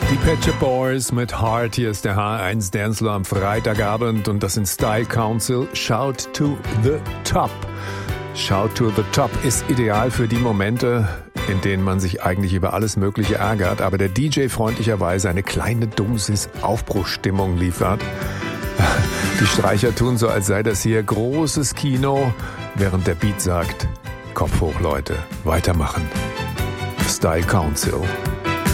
Die Pet Shop Boys mit Heart. Hier ist der H1 Dancefloor am Freitagabend und das sind Style Council. Shout to the Top. Shout to the Top ist ideal für die Momente, in denen man sich eigentlich über alles Mögliche ärgert, aber der DJ freundlicherweise eine kleine Dosis Aufbruchsstimmung liefert. Die Streicher tun so, als sei das hier großes Kino, während der Beat sagt, Kopf hoch, Leute, weitermachen. Style Council.